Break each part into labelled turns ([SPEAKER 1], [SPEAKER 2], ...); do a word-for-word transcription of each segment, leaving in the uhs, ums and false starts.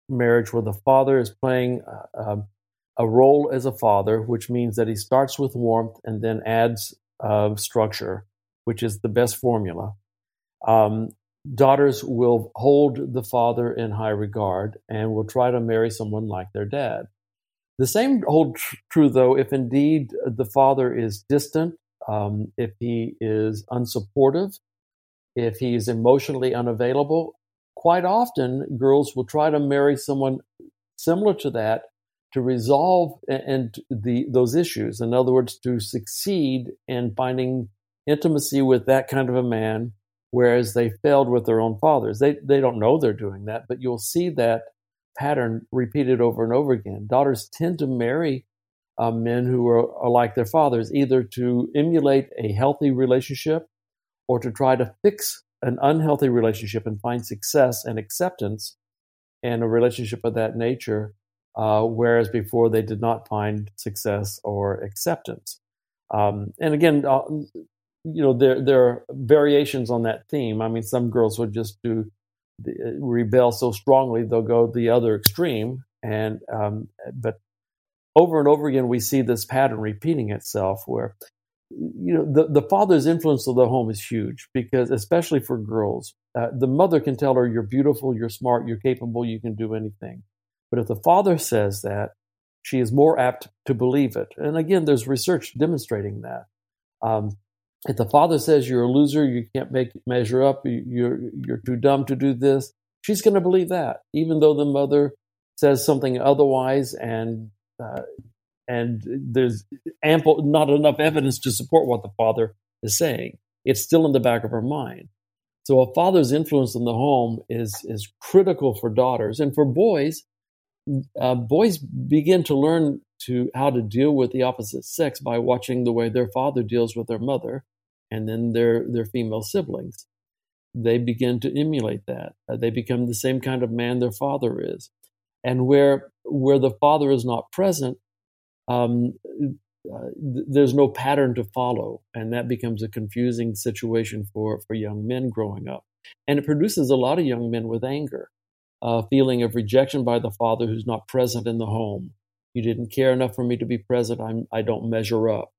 [SPEAKER 1] marriage where the father is playing uh, um, a role as a father, which means that he starts with warmth and then adds uh, structure, which is the best formula. Um, daughters will hold the father in high regard and will try to marry someone like their dad. The same holds tr- true, though, if indeed the father is distant, um, if he is unsupportive, if he is emotionally unavailable. Quite often, girls will try to marry someone similar to that to resolve and the those issues. In other words, to succeed in finding intimacy with that kind of a man, whereas they failed with their own fathers. They they don't know they're doing that, but you'll see that pattern repeated over and over again. Daughters tend to marry uh, men who are, are like their fathers, either to emulate a healthy relationship or to try to fix an unhealthy relationship and find success and acceptance in a relationship of that nature, uh, whereas before they did not find success or acceptance. Um, and again, uh, you know, there there are variations on that theme. I mean, some girls would just do the, rebel so strongly they'll go the other extreme, and um, but over and over again we see this pattern repeating itself, where you know the the father's influence of the home is huge, because especially for girls, uh, the mother can tell her you're beautiful, you're smart, you're capable, you can do anything. But if the father says that, she is more apt to believe it. And again, there's research demonstrating that. Um, if the father says you're a loser, you can't make measure up, you're you're too dumb to do this, she's going to believe that, even though the mother says something otherwise, and uh, and there's ample, not enough evidence to support what the father is saying. It's still in the back of her mind. So a father's influence in the home is is critical for daughters, and for boys. Uh, boys begin to learn to how to deal with the opposite sex by watching the way their father deals with their mother, and then their their female siblings. They begin to emulate that. Uh, they become the same kind of man their father is, and where where the father is not present, um, uh, th- there's no pattern to follow, and that becomes a confusing situation for for young men growing up, and it produces a lot of young men with anger. A feeling of rejection by the father who's not present in the home. You didn't care enough for me to be present. I'm, I don't measure up,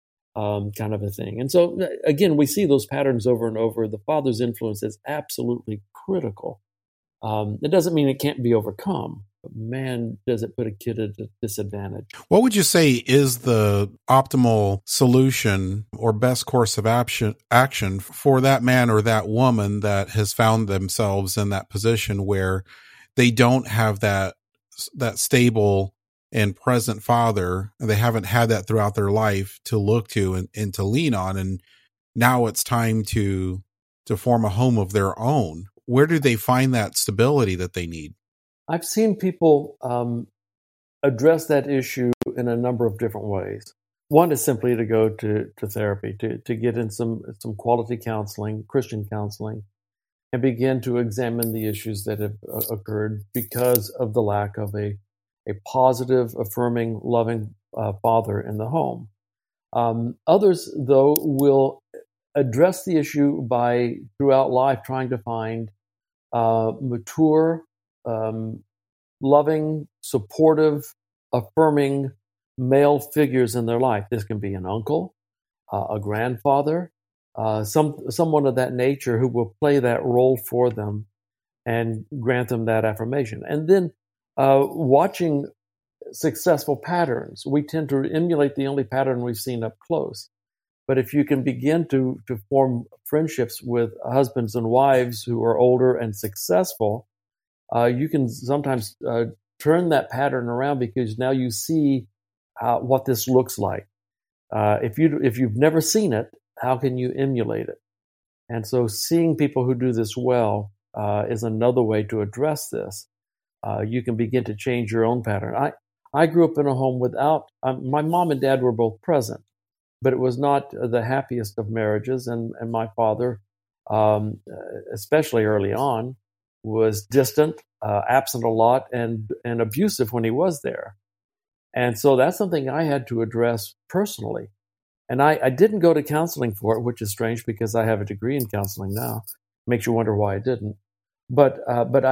[SPEAKER 1] um, kind of a thing. And so, again, we see those patterns over and over. The father's influence is absolutely critical. Um, it doesn't mean it can't be overcome, but man, does it put a kid at a disadvantage.
[SPEAKER 2] What would you say is the optimal solution or best course of action, action for that man or that woman that has found themselves in that position where they don't have that, that stable and present father, and they haven't had that throughout their life to look to and, and to lean on. And now it's time to, to form a home of their own. Where do they find that stability that they need?
[SPEAKER 1] I've seen people um, address that issue in a number of different ways. One is simply to go to, to therapy, to, to get in some, some quality counseling, Christian counseling, and begin to examine the issues that have uh, occurred because of the lack of a, a positive, affirming, loving uh, father in the home. Um, others, though, will address the issue by, throughout life, trying to find uh, mature, um, loving, supportive, affirming male figures in their life. This can be an uncle, uh, a grandfather, uh, some someone of that nature who will play that role for them and grant them that affirmation. And then uh, watching successful patterns. We tend to emulate the only pattern we've seen up close. But if you can begin to, to form friendships with husbands and wives who are older and successful, uh, you can sometimes uh, turn that pattern around, because now you see uh, what this looks like. Uh, if you if you've never seen it, how can you emulate it? And so, seeing people who do this well uh, is another way to address this. Uh, you can begin to change your own pattern. I I grew up in a home without um, my mom and dad were both present, but it was not the happiest of marriages. And and my father, um, especially early on, was distant, uh, absent a lot, and and abusive when he was there. And so that's something I had to address personally. And I, I didn't go to counseling for it, which is strange because I have a degree in counseling now. Makes you wonder why I didn't. But uh, but I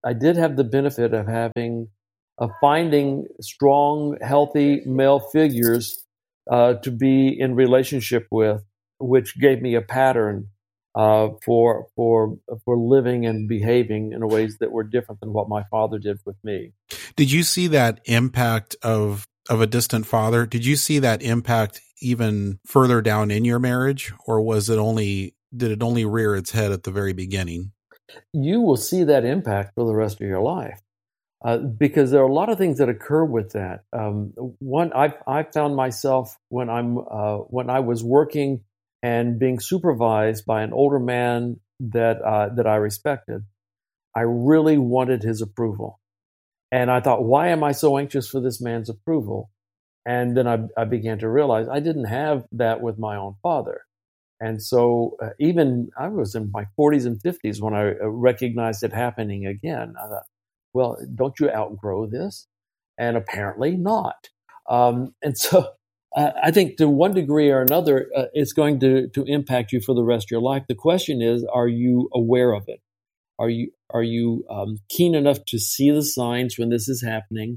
[SPEAKER 1] I did have the benefit of having, of finding strong, healthy male figures uh, to be in relationship with, which gave me a pattern uh, for for for living and behaving in ways that were different than what my father did with me.
[SPEAKER 2] Did you see that impact of of a distant father? Did you see that impact even further down in your marriage, or was it only did it only rear its head at the very beginning?
[SPEAKER 1] You will see that impact for the rest of your life. Uh, because there are a lot of things that occur with that. Um, one, I I found myself when I'm uh, when I was working and being supervised by an older man that uh, that I respected, I really wanted his approval, and I thought, why am I so anxious for this man's approval? And then I, I began to realize I didn't have that with my own father, and so uh, even I was in my forties and fifties when I recognized it happening again. I thought, well, don't you outgrow this? And apparently not. Um, and so uh, I think to one degree or another, uh, it's going to, to impact you for the rest of your life. The question is, are you aware of it? Are you are you um, keen enough to see the signs when this is happening?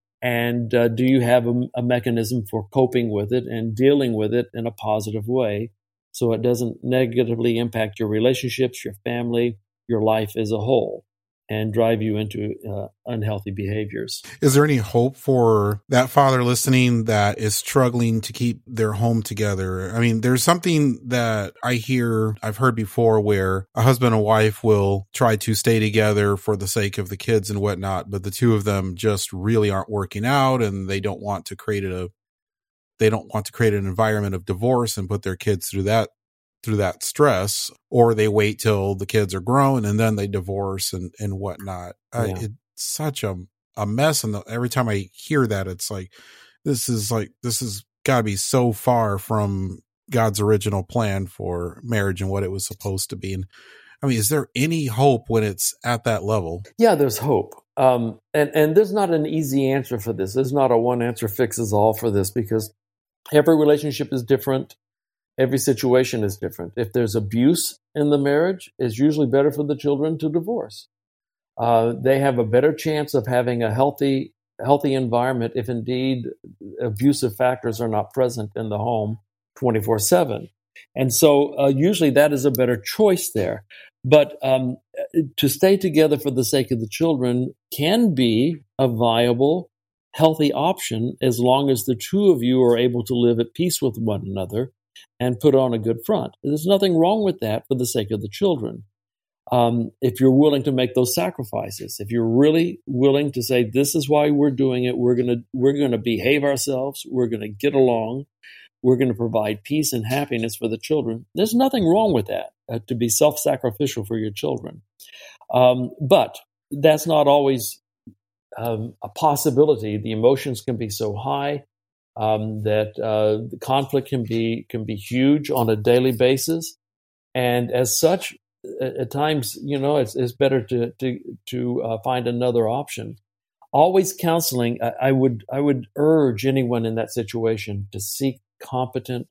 [SPEAKER 1] And uh, do you have a, a mechanism for coping with it and dealing with it in a positive way so it doesn't negatively impact your relationships, your family, your life as a whole, and drive you into uh, unhealthy behaviors?
[SPEAKER 2] Is there any hope for that father listening that is struggling to keep their home together? I mean, there's something that I hear, I've heard before, where a husband and wife will try to stay together for the sake of the kids and whatnot, but the two of them just really aren't working out, and they don't want to create a, they don't want to create an environment of divorce and put their kids through that through that stress, or they wait till the kids are grown and then they divorce and, and whatnot. Yeah. Uh, it's such a, a mess. And the, every time I hear that, it's like, this is like, this has got to be so far from God's original plan for marriage and what it was supposed to be. And I mean, is there any hope when it's at that level?
[SPEAKER 1] Yeah, there's hope. Um, and, and there's not an easy answer for this. There's not a one answer fixes all for this, because every relationship is different. Every situation is different. If there's abuse in the marriage, it's usually better for the children to divorce. Uh, they have a better chance of having a healthy, healthy environment if indeed abusive factors are not present in the home twenty-four seven. And so uh, usually that is a better choice there. But um, to stay together for the sake of the children can be a viable, healthy option as long as the two of you are able to live at peace with one another and put on a good front. There's nothing wrong with that for the sake of the children. Um, if you're willing to make those sacrifices, if you're really willing to say, this is why we're doing it, we're going to we're going to behave ourselves, we're going to get along, we're going to provide peace and happiness for the children, there's nothing wrong with that, uh, to be self-sacrificial for your children. Um, but that's not always um, a possibility. The emotions can be so high Um, that uh, the conflict can be can be huge on a daily basis, and as such, at, at times, you know, it's, it's better to to to uh, find another option. Always counseling. I, I would I would urge anyone in that situation to seek competent,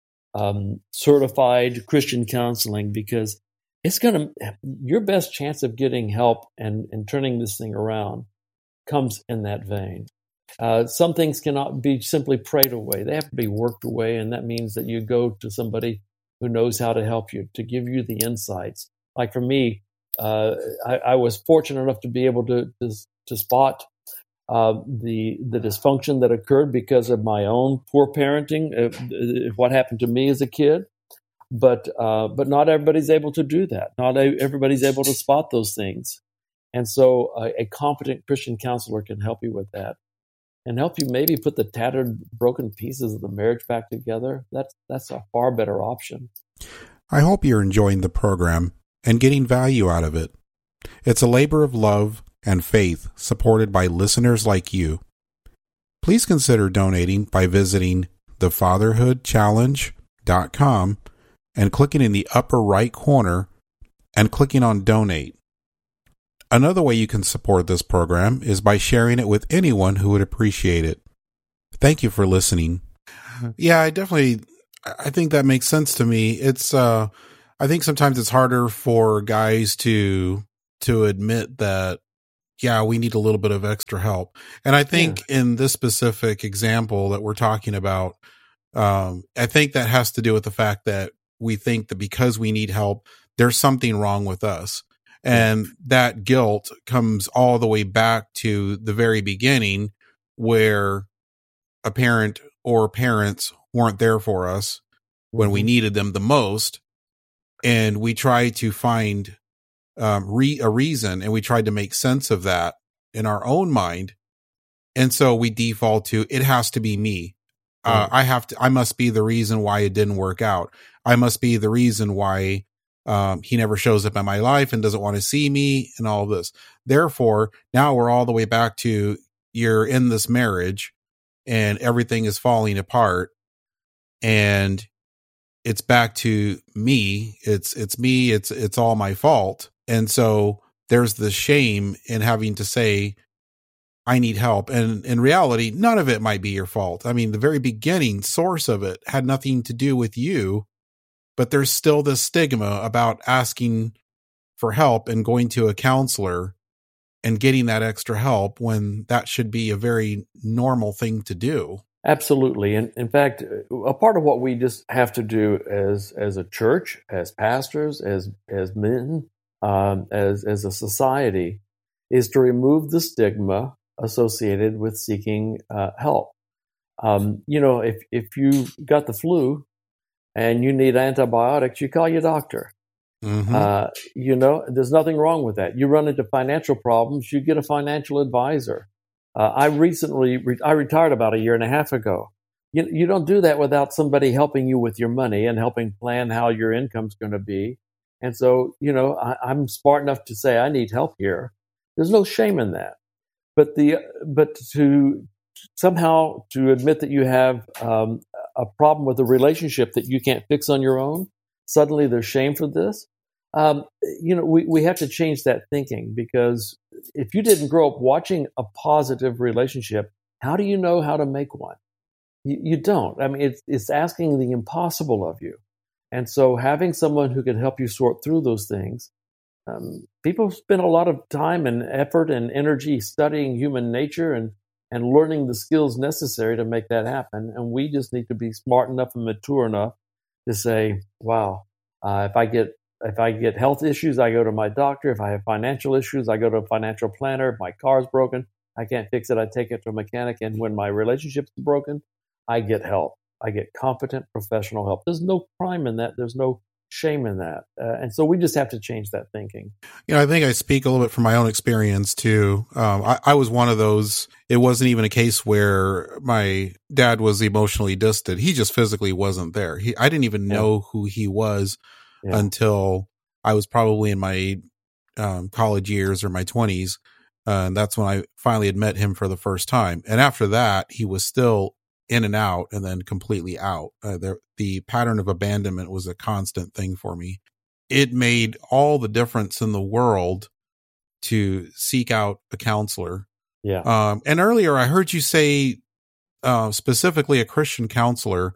[SPEAKER 1] um, certified Christian counseling, because it's going to your best chance of getting help and and turning this thing around comes in that vein. Uh, some things cannot be simply prayed away. They have to be worked away, and that means that you go to somebody who knows how to help you, to give you the insights. Like for me, uh, I, I was fortunate enough to be able to to, to spot uh, the the dysfunction that occurred because of my own poor parenting, uh, what happened to me as a kid. But uh, but not everybody's able to do that. Not everybody's able to spot those things, and so uh, a competent Christian counselor can help you with that, and help you maybe put the tattered, broken pieces of the marriage back together. That's that's a far better option.
[SPEAKER 2] I hope you're enjoying the program and getting value out of it. It's a labor of love and faith supported by listeners like you. Please consider donating by visiting the fatherhood challenge dot com and clicking in the upper right corner and clicking on Donate. Another way you can support this program is by sharing it with anyone who would appreciate it. Thank you for listening. Yeah, I definitely, I think that makes sense to me. It's, uh, I think sometimes it's harder for guys to, to admit that yeah, we need a little bit of extra help. And I think yeah. in this specific example that we're talking about, um, I think that has to do with the fact that we think that because we need help, there's something wrong with us. And yeah. that guilt comes all the way back to the very beginning, where a parent or parents weren't there for us mm-hmm. when we needed them the most. And we try to find um, re- a reason, and we tried to make sense of that in our own mind. And so we default to, it has to be me. Uh, I have to, I must be the reason why it didn't work out. I must be the reason why um, he never shows up in my life and doesn't want to see me and all of this. Therefore, now we're all the way back to, you're in this marriage and everything is falling apart, and it's back to me. It's, it's me. It's, it's all my fault. And so there's the shame in having to say, I need help. And in reality, none of it might be your fault. I mean, the very beginning source of it had nothing to do with you, but there's still this stigma about asking for help and going to a counselor and getting that extra help when that should be a very normal thing to do.
[SPEAKER 1] Absolutely. And in fact, a part of what we just have to do as, as a church, as pastors, as, as men, um, as, as a society, is to remove the stigma associated with seeking uh, help. Um, you know, if, if you got the flu and you need antibiotics, you call your doctor. Mm-hmm. Uh, you know, there's nothing wrong with that. You run into financial problems, you get a financial advisor. Uh, I recently, re- I retired about a year and a half ago. You, you don't do that without somebody helping you with your money and helping plan how your income's going to be. And so, you know, I, I'm smart enough to say I need help here. There's no shame in that. But the but to somehow to admit that you have um, a problem with a relationship that you can't fix on your own, suddenly there's shame for this. Um, you know, we, we have to change that thinking, because if you didn't grow up watching a positive relationship, how do you know how to make one? You, you don't. I mean, it's, it's asking the impossible of you. And so having someone who can help you sort through those things. Um, people spend a lot of time and effort and energy studying human nature and, and learning the skills necessary to make that happen. And we just need to be smart enough and mature enough to say, wow, uh, if I get if I get health issues, I go to my doctor. If I have financial issues, I go to a financial planner. If my car's broken, I can't fix it, I take it to a mechanic. And when my relationship's broken, I get help. I get competent professional help. There's no crime in that. There's no shame in that. Uh, and so we just have to change that thinking.
[SPEAKER 2] You know, I think I speak a little bit from my own experience too. Um, I, I was one of those. It wasn't even a case where my dad was emotionally distant. He just physically wasn't there. He, I didn't even know yeah. who he was yeah. until I was probably in my um, college years or my twenties. Uh, and that's when I finally had met him for the first time. And after that, he was still in and out and then completely out. Uh, the, the pattern of abandonment was a constant thing for me. It made all the difference in the world to seek out a counselor.
[SPEAKER 1] Yeah.
[SPEAKER 2] Um, and earlier I heard you say uh, specifically a Christian counselor,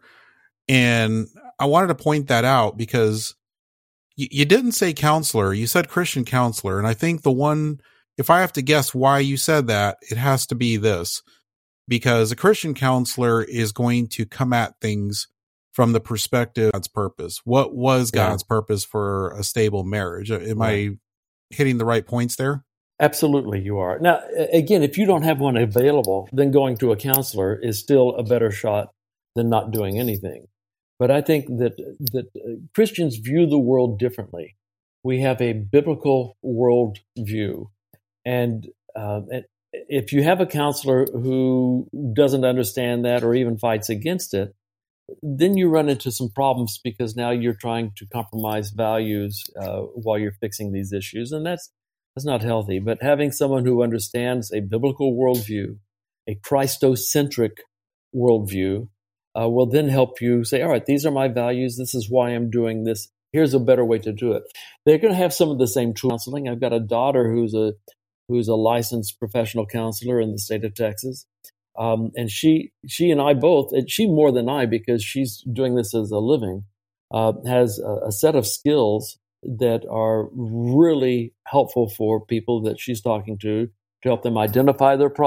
[SPEAKER 2] and I wanted to point that out because y- you didn't say counselor, you said Christian counselor. And I think the one, if I have to guess why you said that, it has to be this. Because a Christian counselor is going to come at things from the perspective of God's purpose. What was God's yeah. purpose for a stable marriage? Am right. I hitting the right points there?
[SPEAKER 1] Absolutely, you are. Now, again, if you don't have one available, then going to a counselor is still a better shot than not doing anything. But I think that that Christians view the world differently. We have a biblical world view, and uh, and if you have a counselor who doesn't understand that or even fights against it, then you run into some problems, because now you're trying to compromise values uh, while you're fixing these issues, and that's that's not healthy. But having someone who understands a biblical worldview, a Christocentric worldview, uh, will then help you say, all right, these are my values. This is why I'm doing this. Here's a better way to do it. They're going to have some of the same counseling. I've got a daughter who's a who's a licensed professional counselor in the state of Texas. Um, and she she and I both, and she more than I because she's doing this as a living, uh, has a, a set of skills that are really helpful for people that she's talking to to help them identify their